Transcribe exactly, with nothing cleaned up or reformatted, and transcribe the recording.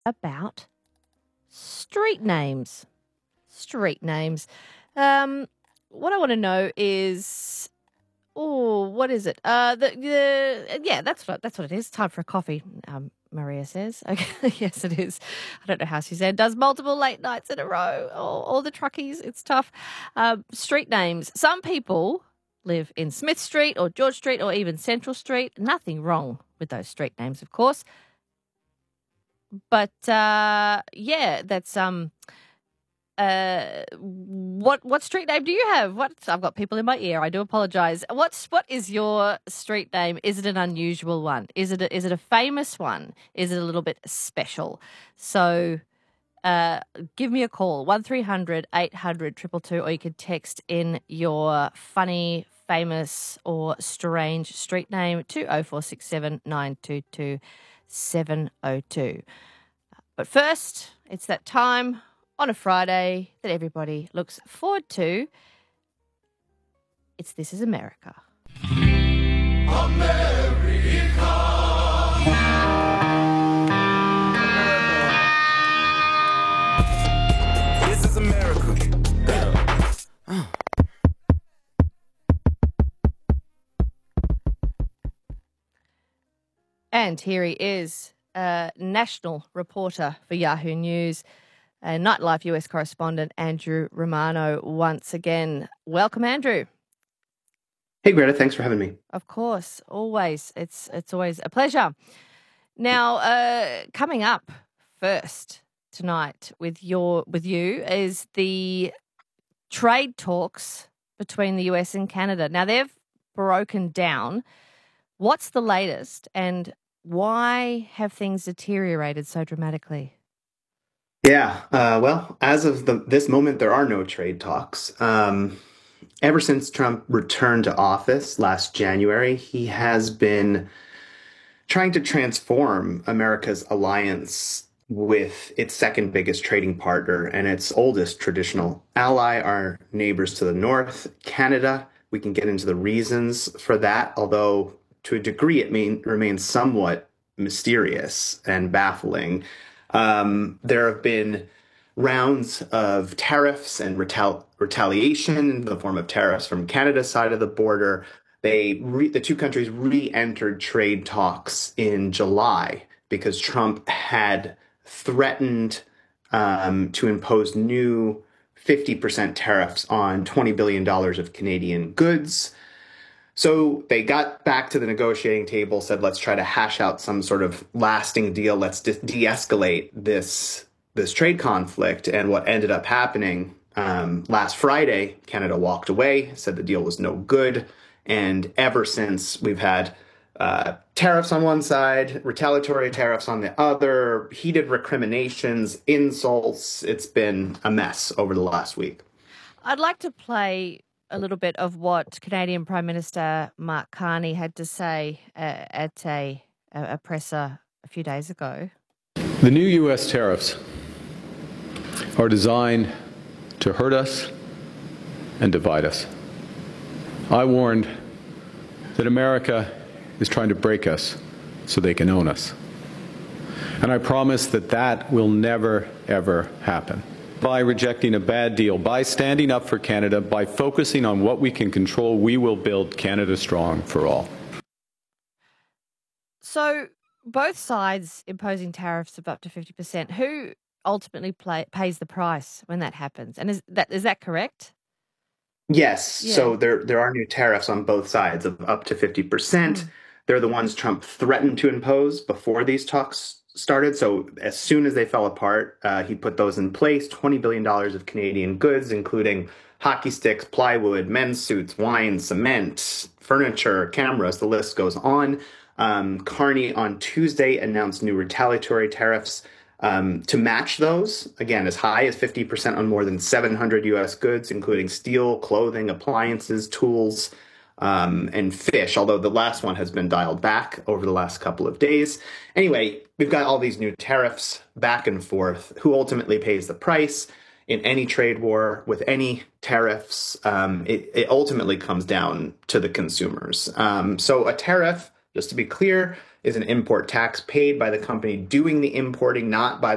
about street names. Street names. Um, what I want to know is, oh, what is it? Uh, the, the yeah, that's what that's what it is. Time for a coffee. Um, Maria says. Okay, yes, it is. I don't know how she said. Does multiple late nights in a row. All, all the truckies. It's tough. Um, street names. Some people live in Smith Street or George Street or even Central Street. Nothing wrong with those street names, of course. But uh, yeah, that's um. Uh, what what street name do you have? What I've got people in my ear. I do apologise. What's what is your street name? Is it an unusual one? Is it a, is it a famous one? Is it a little bit special? So, uh, give me a call one three hundred eight hundred two two two, or you can text in your funny, famous, or strange street name to oh four six seven nine two two seven oh two. But first, it's that time on a Friday that everybody looks forward to. It's This Is America. America. This is America. Oh. And here he is, a national reporter for Yahoo News, and Nightlife U S correspondent Andrew Romano once again. Welcome, Andrew. Hey, Greta. Thanks for having me. Of course, always. It's it's always a pleasure. Now, uh, coming up first tonight with your with you is the trade talks between the U S and Canada. Now, they've broken down. What's the latest, and why have things deteriorated so dramatically? Yeah, uh, well, as of the, this moment, there are no trade talks. Um, ever since Trump returned to office last January, he has been trying to transform America's alliance with its second biggest trading partner and its oldest traditional ally, our neighbors to the north, Canada. We can get into the reasons for that, although to a degree it may, remains somewhat mysterious and baffling. Um, there have been rounds of tariffs and retal- retaliation in the form of tariffs from Canada's side of the border. They re- the two countries re-entered trade talks in July because Trump had threatened um, to impose new fifty percent tariffs on twenty billion dollars of Canadian goods. So they got back to the negotiating table, said, let's try to hash out some sort of lasting deal. Let's de- de-escalate this this trade conflict. And what ended up happening um, last Friday, Canada walked away, said the deal was no good. And ever since, we've had uh, tariffs on one side, retaliatory tariffs on the other, heated recriminations, insults. It's been a mess over the last week. I'd like to play a little bit of what Canadian Prime Minister Mark Carney had to say uh, at a, a presser a few days ago. The new U S tariffs are designed to hurt us and divide us. I warned that America is trying to break us so they can own us. And I promise that that will never, ever happen. By rejecting a bad deal, by standing up for Canada, by focusing on what we can control, we will build Canada strong for all. So both sides imposing tariffs of up to fifty percent. Who ultimately play, pays the price when that happens? And is that is that correct? Yes. Yeah. So there there are new tariffs on both sides of up to fifty percent. Mm. They're the ones Trump threatened to impose before these talks started. So as soon as they fell apart, uh, he put those in place. twenty billion dollars of Canadian goods, including hockey sticks, plywood, men's suits, wine, cement, furniture, cameras, the list goes on. Um, Carney on Tuesday announced new retaliatory tariffs um, to match those, again, as high as fifty percent on more than seven hundred U S goods, including steel, clothing, appliances, tools, Um, and fish, although the last one has been dialed back over the last couple of days. Anyway, we've got all these new tariffs back and forth. Who ultimately pays the price in any trade war with any tariffs? Um, it, it ultimately comes down to the consumers. Um, so a tariff, just to be clear, is an import tax paid by the company doing the importing, not by